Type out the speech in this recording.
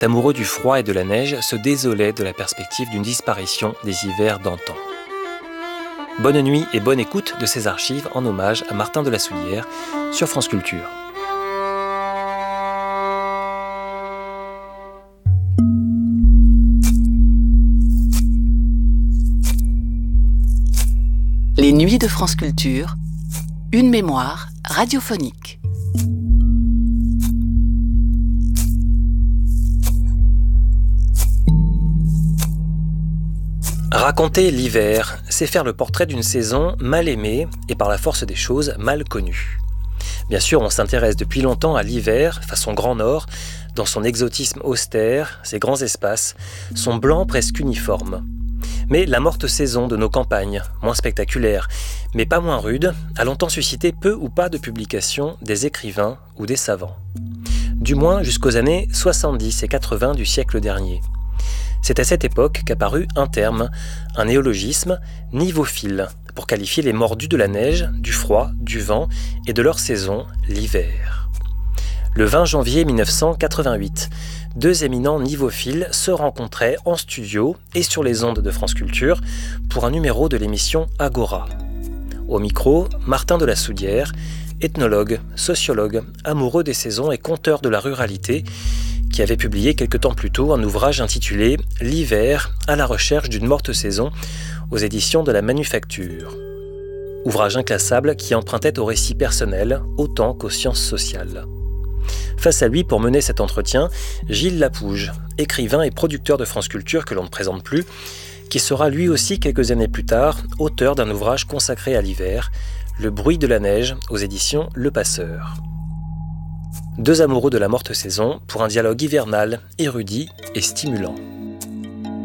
amoureux du froid et de la neige, se désolaient de la perspective d'une disparition des hivers d'antan. Bonne nuit et bonne écoute de ces archives en hommage à Martin de la Soulière sur France Culture. Les nuits de France Culture, une mémoire radiophonique. Raconter l'hiver, c'est faire le portrait d'une saison mal aimée et par la force des choses mal connue. Bien sûr, on s'intéresse depuis longtemps à l'hiver, façon Grand Nord, dans son exotisme austère, ses grands espaces, son blanc presque uniforme. Mais la morte saison de nos campagnes, moins spectaculaire, mais pas moins rude, a longtemps suscité peu ou pas de publications des écrivains ou des savants. Du moins jusqu'aux années 70 et 80 du siècle dernier. C'est à cette époque qu'apparut un terme, un néologisme, nivophile, pour qualifier les mordus de la neige, du froid, du vent et de leur saison, l'hiver. Le 20 janvier 1988, deux éminents nivophiles se rencontraient en studio et sur les ondes de France Culture pour un numéro de l'émission Agora. Au micro, Martin de la Soulière, ethnologue, sociologue, amoureux des saisons et conteur de la ruralité, qui avait publié quelque temps plus tôt un ouvrage intitulé « L'hiver à la recherche d'une morte saison » aux éditions de la Manufacture. Ouvrage inclassable qui empruntait au récit personnel autant qu'aux sciences sociales. Face à lui, pour mener cet entretien, Gilles Lapouge, écrivain et producteur de France Culture que l'on ne présente plus, qui sera lui aussi quelques années plus tard auteur d'un ouvrage consacré à l'hiver, Le bruit de la neige aux éditions Le Passeur. Deux amoureux de la morte saison pour un dialogue hivernal, érudit et stimulant.